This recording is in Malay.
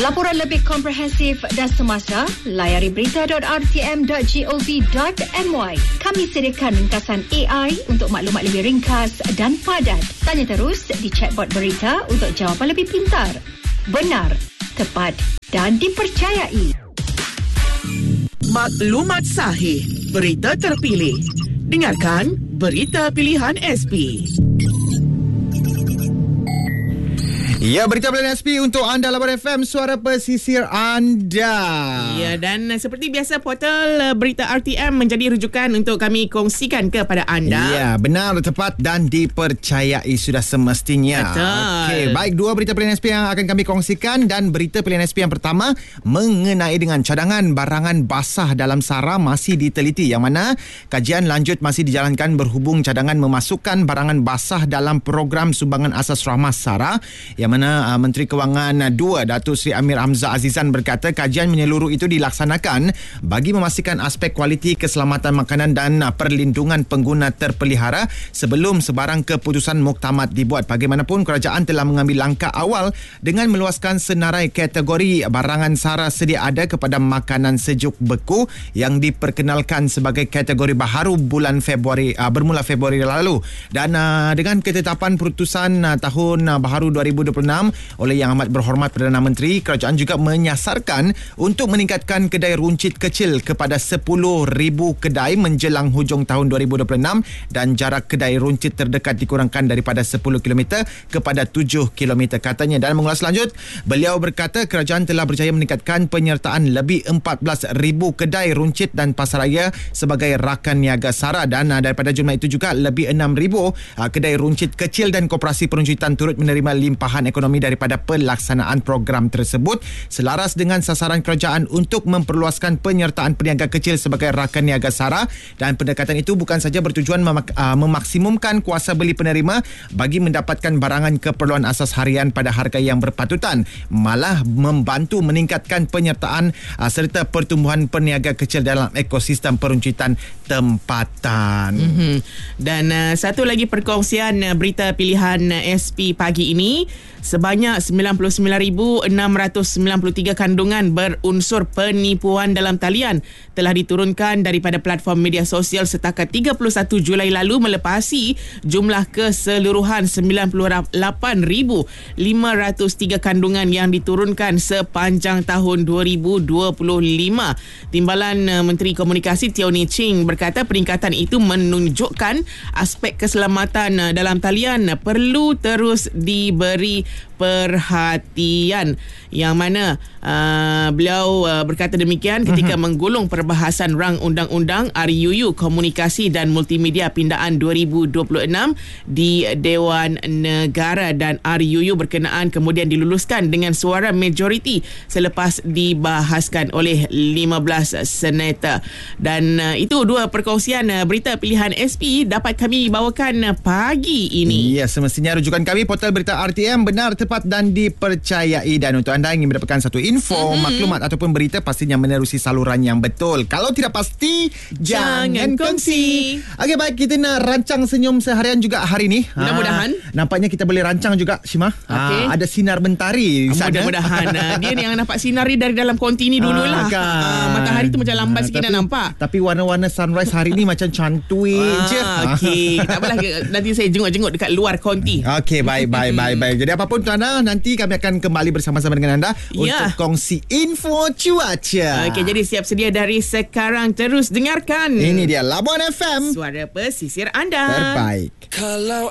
Laporan lebih komprehensif dan semasa, layari berita.rtm.gov.my. Kami sediakan ringkasan AI untuk maklumat lebih ringkas dan padat. Tanya terus di chatbot berita untuk jawapan lebih pintar, benar, tepat dan dipercayai. Maklumat sahih, berita terpilih. Dengarkan Berita Pilihan SP. Ya, berita pilihan SP untuk anda, Labuan FM, suara pesisir anda. Ya, dan seperti biasa, portal berita RTM menjadi rujukan untuk kami kongsikan kepada anda. Ya, benar, tepat dan dipercayai sudah semestinya. Betul. Okey, baik, dua berita pilihan SP yang akan kami kongsikan. Dan berita pilihan SP yang pertama mengenai dengan cadangan barangan basah dalam SARA masih diteliti, yang mana kajian lanjut masih dijalankan berhubung cadangan memasukkan barangan basah dalam program sumbangan asas rahmah SARA, yang mana Menteri Kewangan 2 Datuk Seri Amir Hamzah Azizan berkata kajian menyeluruh itu dilaksanakan bagi memastikan aspek kualiti keselamatan makanan dan perlindungan pengguna terpelihara sebelum sebarang keputusan muktamad dibuat. Bagaimanapun, kerajaan telah mengambil langkah awal dengan meluaskan senarai kategori barangan SARA sedia ada kepada makanan sejuk beku yang diperkenalkan sebagai kategori baharu bulan Februari bermula Februari lalu. Dan dengan ketetapan putusan tahun baharu 2026 oleh Yang Amat Berhormat Perdana Menteri, kerajaan juga menyasarkan untuk meningkatkan kedai runcit kecil kepada 10,000 kedai menjelang hujung tahun 2026 dan jarak kedai runcit terdekat dikurangkan daripada 10 km kepada 7 km katanya. Dan mengulas lanjut, beliau berkata kerajaan telah berjaya meningkatkan penyertaan lebih 14,000 kedai runcit dan pasaraya sebagai rakan niaga SARA, dan daripada jumlah itu juga lebih 6,000 kedai runcit kecil dan koperasi peruncitan turut menerima limpahan ekonomi daripada pelaksanaan program tersebut, selaras dengan sasaran kerajaan untuk memperluaskan penyertaan peniaga kecil sebagai rakan niaga SARA. Dan pendekatan itu bukan saja bertujuan memaksimumkan kuasa beli penerima bagi mendapatkan barangan keperluan asas harian pada harga yang berpatutan, malah membantu meningkatkan penyertaan serta pertumbuhan peniaga kecil dalam ekosistem peruncitan tempatan. Dan satu lagi perkongsian berita pilihan SP pagi ini, sebanyak 99,693 kandungan berunsur penipuan dalam talian telah diturunkan daripada platform media sosial setakat 31 Julai lalu, melepasi jumlah keseluruhan 98,503 kandungan yang diturunkan sepanjang tahun 2025. Timbalan Menteri Komunikasi Teo Ni Ching berkata peningkatan itu menunjukkan aspek keselamatan dalam talian perlu terus diberi perhatian, yang mana beliau berkata demikian ketika menggulung perbahasan rang undang-undang RUU Komunikasi dan Multimedia Pindaan 2026 di Dewan Negara, dan RUU berkenaan kemudian diluluskan dengan suara majoriti selepas dibahaskan oleh 15 senator. Dan itu dua perkongsian berita pilihan SP dapat kami bawakan pagi ini. Ya, semestinya rujukan kami portal berita RTM, benar, tepat dan dipercayai. Dan untuk anda yang ingin mendapatkan satu info, maklumat ataupun berita, pastinya menerusi saluran yang betul. Kalau tidak pasti, jangan kongsi. Okey, baik, kita nak rancang senyum seharian juga hari ini. Mudah-mudahan. Nampaknya kita boleh rancang juga, Syima. Ada sinar mentari di sana. Mudah-mudahan. Dia ni yang nampak sinar dari dalam konti ni dululah. Matahari tu macam lambat sikit nak nampak. Tapi warna-warna sunrise hari ni macam cantik je. Okey, tak apalah, nanti saya jenguk-jenguk dekat luar konti. Okey, baik. Jadi apapun tuan-tuan, nanti kami akan kembali bersama-sama dengan anda untuk kongsi info cuaca. Okey, jadi siap sedia dari sekarang. Terus dengarkan. Ini dia Labuan FM, suara pesisir anda. terbaik. Kalau